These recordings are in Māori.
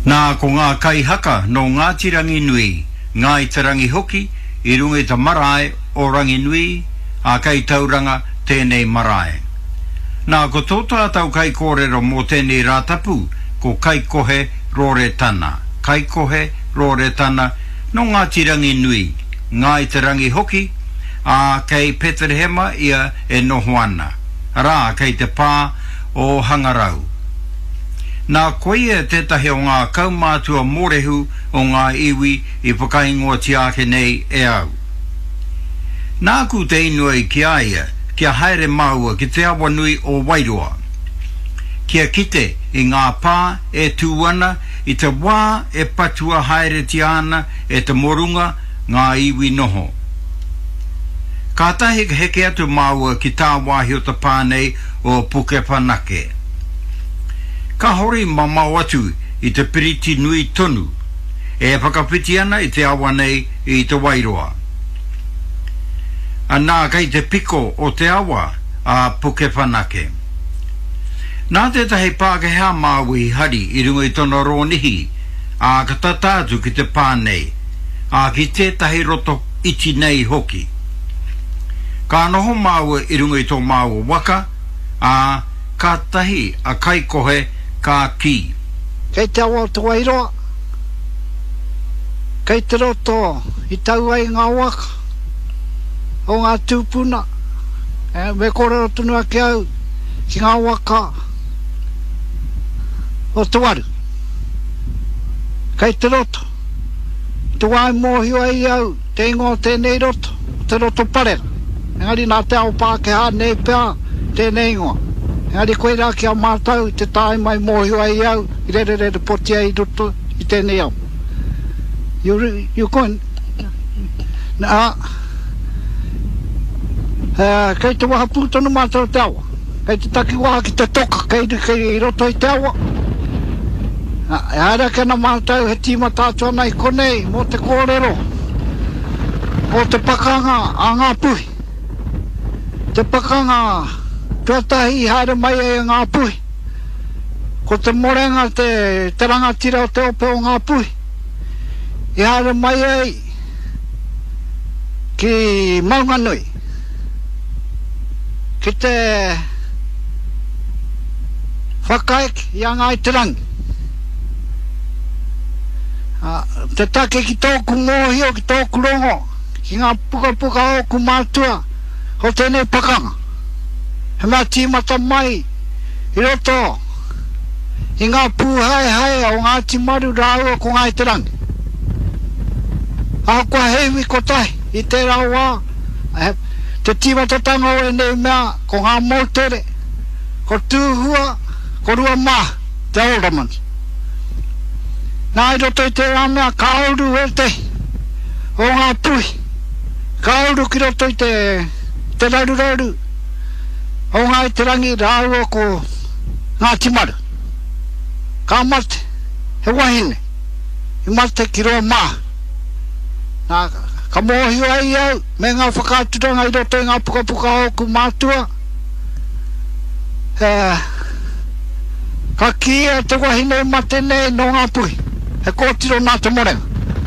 Nā ko ngā kai haka no Ngāti Rangi Nui, ngā i te rangi hoki, i runga i te marae o Rangi Nui, a kai tauranga tēnei marae. Nā ko tō tātou kai kōrero mō tēnei rātapu, ko kai kohe rore tana. Kai kohe rore tana no Ngāti Rangi Nui, ngā i te rangi hoki, a kei Peterhema ia e noho ana. Rā kei te pā o Hangarau. Nā koia tētahi o ngā kaumātua mōrehu o ngā iwi i whakaingoa tiake nei e au. Nā ku te inua i ki aia, kia haere maua ki te awa nui o Wairoa. Kia kite i ngā pā e tūana i te wā e patua haere tiana e te morunga ngā iwi noho. Ka tahi heke atu maua ki tā wāhi o te pānei o Pukepanake. Ka hori mamau atu i te piriti nui tonu, e whakapiti ana i te awa nei i te Wairoa. Anā kai te piko o te awa a Pukepanake. Nā tētahi Pākehā māu i hari i runga i tona rōnihi, a ka tatātu ki te pānei, a ki tētahi roto iti nei hoki. Ka noho māua i runga i tō māua waka, a ka tahi a kai kohe ka ki. Kei te awa o te Wairoa, kei te roto i tau ai ngā waka, o ngā tūpuna, me kōrero tunua ki au, ki ngā waka o te waru. Kei te roto, te wai mōhi ai au, te ingoa tēnei roto, te roto parera. Engari nā te ao Pākehā nei pēr, tēnei ingoa. Engari koe rā ki a mātau, te tāi mai mōhi ai au, i re poti ai roto i tēnei au. You going? Nā, kei te waha pūtonu mātau te awa. Kei te taki waha ki te toka, kei roto i te awa. E haere kena mātau he tīma tātua nei konei, mō te kōrero, o te pakanga a ngā puhi. Te pakanga tuatahi haere mai e ngā puhi. Ko te morenga te rangatira o te ope o ngā puhi. I haere mai e ki Maunganui. Ki te whakaek i a ngā i te rangi. Te take ki tōku mōhio, ki tōku rongo, ki ngā puka o ku mātua, ho tēnei pakanga. He mea tīmata mai, i roto, i ngā pūhae o ngā timaru rāua ko ngā i te rangi. A kua heiwi ko tai, i te rāua, te tīmata tanga o e nei mea, ko ngā mōtere, ko tūhua, ko rua mā, te Aldermans. Nā i roto i te rāmea, ka auru e te, o ngā puhi, ka auru ki roto i te rauru, o ngā i te rangi rāua ko ngā timaru. Ka mate, he wahine, i mate ki roa mā. Nā, ka mōhi ai au, me ngā whakāturanga i roto i ngā puka o ku mātua. Ka kia te wahine i mate nei no ngā puhi. He kōtiro nā te morenga.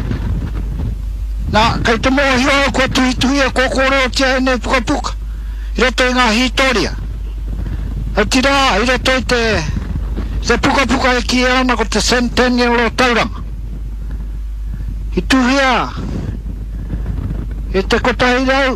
Nā, kei te mōhi au kua tuhi e kōkore o tia e nei puka. I roto i ngā hitoria. He tira, i roto i te puka e ki ana ko te centennial o tauranga. I tuhia, i te kotahi rau,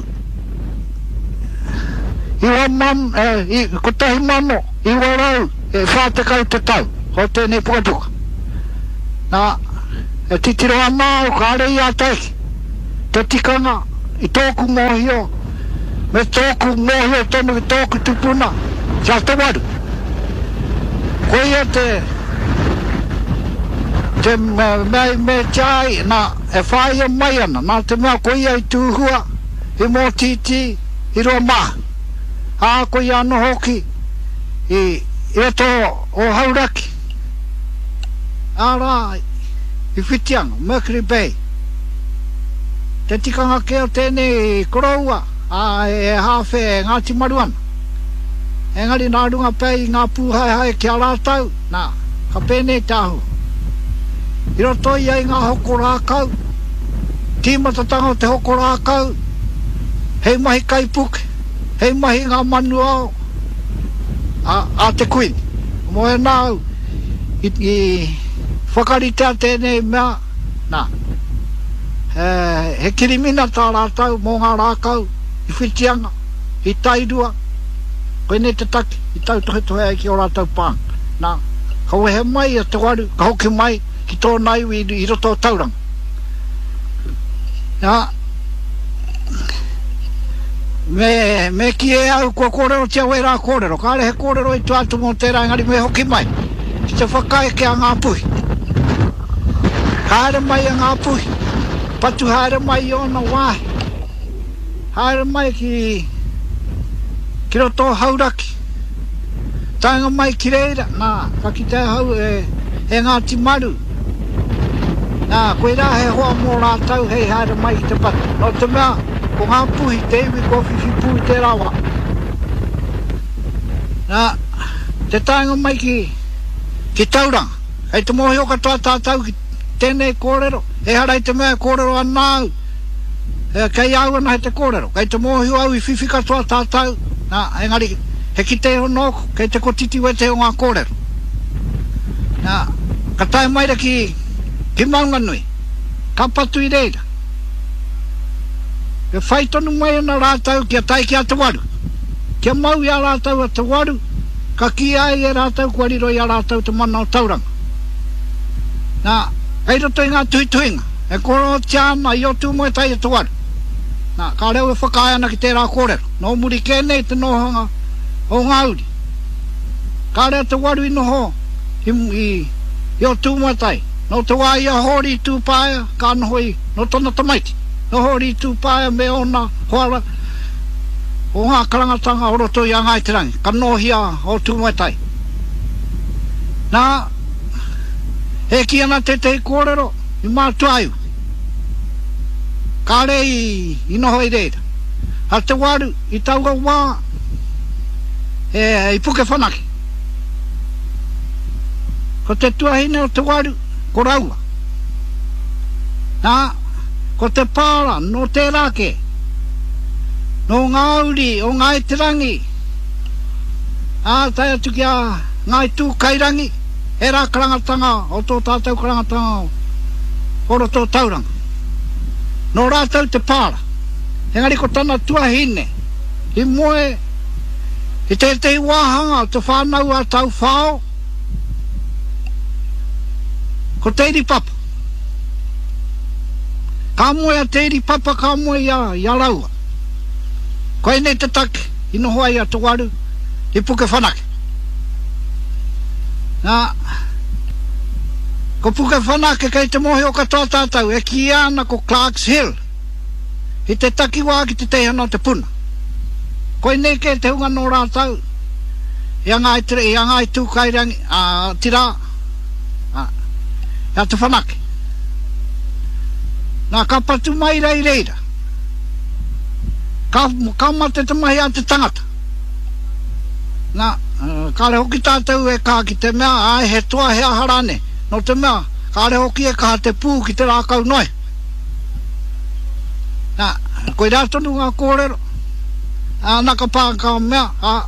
i waman, i kotahi mano, i warau, e whātekau te tau, ho tēnei puka. Nā, e titiro ana o kāre i ātaiki, te tikanga, i tōku mōhio, me tōku mōhio tonu i tōku tupuna, sa te waru. Koia te me chai, nā, e whaia mai ana, nā te mea koia i tūhua, i mō titi, i roa mā. Ā koia ano hoki, i roto o Hauraki. Ārā, i Whitianga, Mercury Bay. Te tikanga keo tēnei koroua, e hawhe Ngāti Maruana. Engari nā runga pei ngā pūhae ki a rātau, nā, ka pēnei tāhu. I roto i ai ngā hoko rākau. Tīmatatanga o te hoko rākau. Hei mahi kaipuke. Hei mahi ngā manu au. A te kuini. Mo e nāu. I whakaritea tēnei mea. Nā. He kirimina tā rātau mō ngā rākau. I whitianga. I tairua. Koe ne te taki. I tau tohe ai ki o rātau pāng. Nā. Kau he mai a te waru. Ka hoki mai. Ki tō nai i roto o tauranga. Nā. Me ki e au kua kōrero tia wei rā kōrero. Ka are he kōrero i tu atu mō tērā ngari me hoki mai. Ki te whakae ke a ngā puhi. Ka are mai a ngā puhi. Patu haere mai i ona wāhi. Haere mai ki roto hauraki. Tainga mai ki reira. Nā, ka ki te hau e Ngāti Maru. Nā, koe rā he hoa mō rātau hei haere mai ki te patu. No te mea, ko ngā puhi te iwi ko whiwhi puhi te rawa. Nā, te tainga mai ki tauranga. Hei te mohi o katoa tātau ki tēnei kōrero. E harai te mea kōrero anāu. Kei au ana he te kōrero. Kei te mohi au I whiwhi katoa tātau. Nā, engari, he ki te honoko. Kei te kotiti we te o ngā kōrero. Nā, ka tae maira ki maunga nui. Ka patu I reira. E whai tonu mai ana rātau kia tai ki a te waru. Kia mau I a rātau a te waru. Ka ki ai e rātau kua riro I a rātau te mana o tauranga. Nā, kei roto I ngā tuituinga. E koro tiana I o tu mo e tai a te waru. Nā, ka reo e whakae ana ki tērā kōrero. Nō muri kēnei te nohanga o ngā uri. Ka reo te waru I noho I o tu mo e tai. No te wā I a hori I tūpāia, ka noho I no tona tamaiti. No hori I tūpāia me ona hoara o ngā karangatanga o roto I a Ngaiterangi. Ka nohia o tu mo e tai. Nā, he ki ana te kōrero I mātuaiu. Ka re I noho I reira. A te waru I tauga wā I puke whanaki. Ko te tuahine o te waru, ko raua. Nā, ko te pāra, no te rake. No ngā uri, o Ngaiterangi. Tai atu ki a ngai tū kairangi. E rā karangatanga, o tō tātou karangatanga o roto tauranga. No rātau te pāra. Engari ko tana tuahine. I moe, I te wāhanga, te whānau a tau whāo. Ko teiri papa. Ka moe a teiri papa, ka moe I raua. Koe nei te take, I noho ai a te waru, I puke whanake. Nā, ko puke whanake kei te mohi o katoa tātau, e ki ana ko Clarks Hill. I te taki wā ki te teihana o te puna. Koe nei kei te hunga no rātau, I a ngai tū kairangi, tira, a te whanake. Nā, ka patu mai rei reira. Ka mate te mahi a te tangata. Nā, ka re hoki tātou e kā ki te mea, ai he toa he aharane. No te mea, ka re hoki e kā te pū ki te rākau noi. Nā, koe rātonu ngā kōrero. Naka pā ka mea,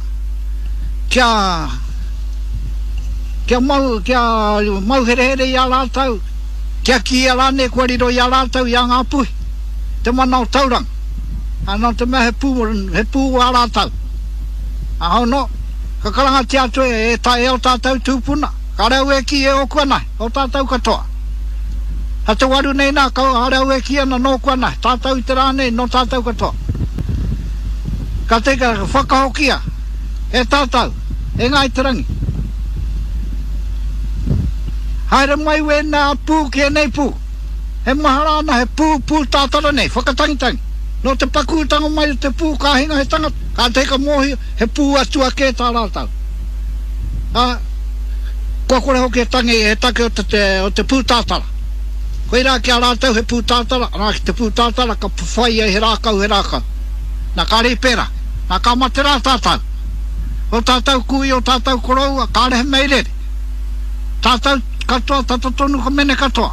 kia mau here here I a rātau. Kia ki a rāne kua riro I a rātau I a ngā puhi. Te mana o tauranga. No te mea he pū a rātau. Hau no, ka karanga te atu e tae o tātou tūpuna. Ka reo e ki e o kuanai, o tātou katoa. Ha te waru nei nā, ka reo e ki ana no kuanai, tātou I te rāne no tātou katoa. Ka te ka whakahokia, e tātou, e Ngaiterangi. Haere mai we nā pū ki e nei pū. He maharana he pū tātara nei, whakatangitangi. No te pakūtanga mai te pū ka hinga he tangata. Ka te ka mohi he pū atua ke tā rātau. Kua kore hoki he tangi he take o te pū tātara. Koe rā ki a rātau he pū tātara. Rā ki te pū tātara ka whai he rākau. Nā ka rei pēra. Nā ka mate rā tātau. O tātau kui o tātau koroua ka rehe meirere. Tātau katoa tatotonu ka mene katoa.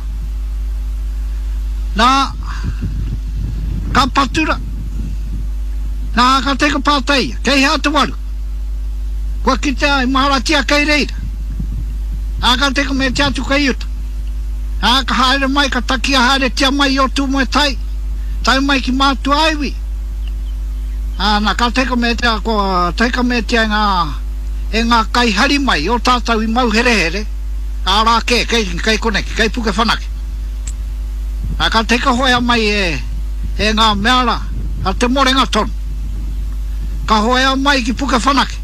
Na ka patura. Na ka teka pātai, kei hata waru. Kua ki te ai maharatia kei reira. A ka teka me te atu kei uta. A ka haere mai ka takia haere tia mai o tu moe tai. Tai mai ki mātu aiwi. Na ka teka me te ngā e ngā kai hari mai o tātau I mau here here. A rā kei koneki, kei puke whanake. A ka teka hoia mai e ngā meara a te morenga tonu. Ka hoia mai ki puke whanake.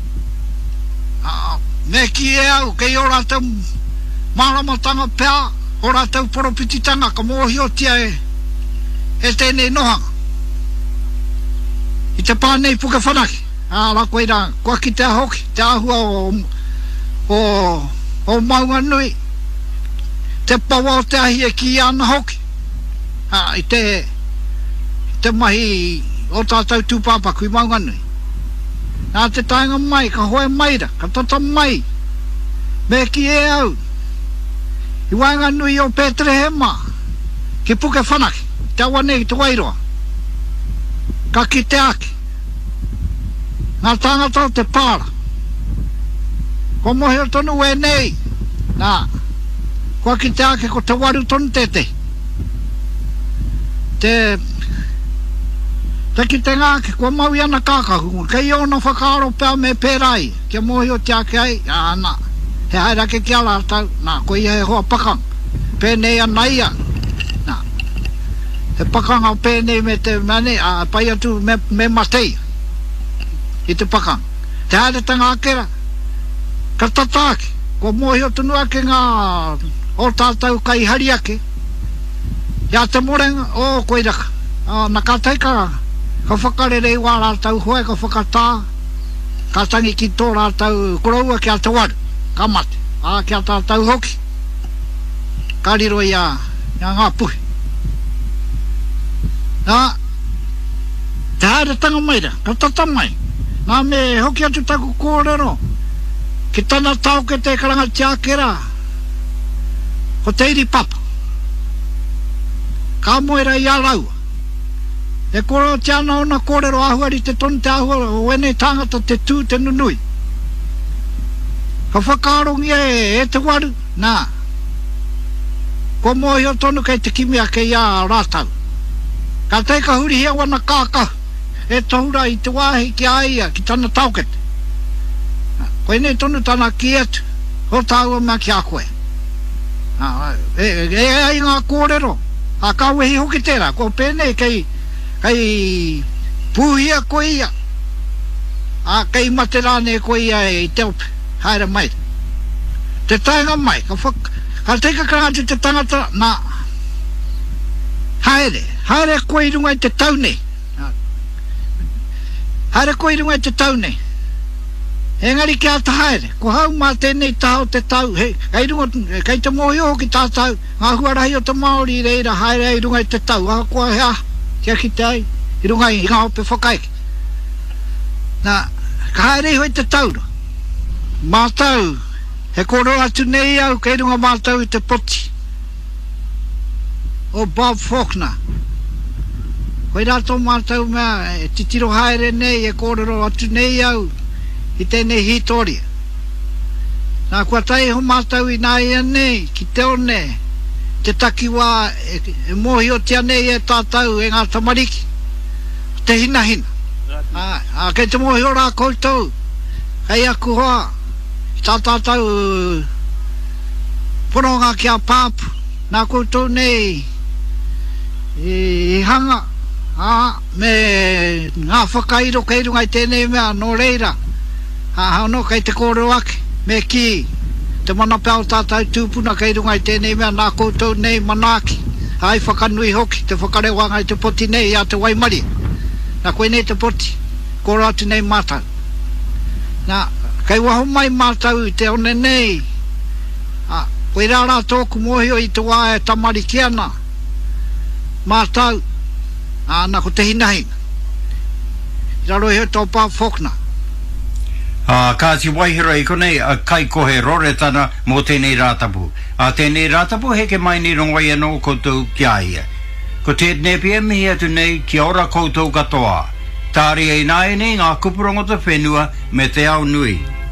Me ki e au, kei o rātau māramatanga pēa, o rātau poropititanga, ka mōhi o tia e tēnei nohanga. I te pānei puke whanake. Rā koe rā, kua ki te hoki, te ahua o maunga nui. Te pawa o te ahi e ki ana hoki. I te mahi o tātou tūpāpaku I maunga nui. Nā te tainga mai, ka hoe maira, ka tata mai. Me ki e au. I wainga nui o Petrehema. Ki puke whanake, te awa nei te wairoa. Ka ki te ake. Nā tangata o te pāra. Ko mohi o tonu e nei. Nā, kua ki te ake ko te waru tonu tete. Te ki te ngāke, kua mau iana kākahu, kei ono whakaaro pēr me pērai, kia mohi o te ake ai, nā, he haerake ki ala tau, nā, ko ia he hoa pakang, pēnei anaia, nā, he pakanga o pēnei me te mane, pai atu me matei, I te pakang, te haere te ngākera, ka tatake, kua mohi o tunu ake ngā, o tātau kai hari ake, ia te morenga, o koiraka, nā ka teika, ka whakarere I wā rātau hoe, ka whakatā, ka tangi ki tō rātau kuraua ki a te waru, ka mate, ki a tātau hoki, ka riro I a ngā puhi. Nā, te haere tanga maira, ka tata mai, nā me hoki atu taku kōrero, ki tana tau ke te karanga tiakera, ko te iri papa, ka moera I a raua, e koro te ana ona kōrero ahuari te tonu te ahua o ene tangata te tū te nunui. Ka whakarongi e te waru, nā. Ko mohi o tonu kei te kimia kei a rātau. Ka teika huri hea wana kākahu, e tohura I te wāhi ki aia ki tana taukete. Ko ene tonu tana ki etu, ho tāua mea ki a koe. E ai ngā kōrero, a ka wehi hoki tērā, ko pēnei kei puhia ko ia a kei materane ko ia e teupe haere mai te tainga mai ka teika karangati te tangata na haere ko I runga I te taune haere ko I runga I te taune engari ki ata haere ko hau mā tēnei tahau te tau kei runga kei te mohi o ki tātau ngā huarahi o te Māori reira haere I runga I te tau a kua hea kia ki te ai, I runga I ngā ope whakaeke. Nā, ka haere hoi te tauro. Mātau, he koro atu nei au, kei runga mātau I te poti. O Bob Faulkner. Hoi rātou mātau mea, e titiro haere nei, e koro atu nei au, I tēnei hitoria. Nā, kua tai ho mātau I nā ia nei, ki te one, te takiwā e mohi o tia nei e tātau e ngā tamariki te hina kei te mohi o rā koutou kei aku hoa tā tātau poronga ki a pāpu nā koutou nei I hanga me ngā whakairo kei runga I tēnei mea no reira hauno kei te kōrero ake me ki te mana pēo tātou tūpuna kei runga I tēnei mea nā koutou nei manaki ai whakanui hoki te whakarewanga I te poti nei a te waimari nā koe nei te poti kōra atu nei mātau nā kei waho mai mātau I te one nei koe rāra tōku mohi o I te wā e tamari ki ana mātau nā ko te hinahina I raro he tō Bob Faulkner Ka si waihira I konei a kai kohe rore tana mo tēnei rātapu. A tēnei rātapu heke mai ni rongwai anō koutou kia ia. Ko tēnei pia mihi atu nei kia ora koutou katoa. Tāri ei nāi nei ngā kupurongo te whenua me te ao nui.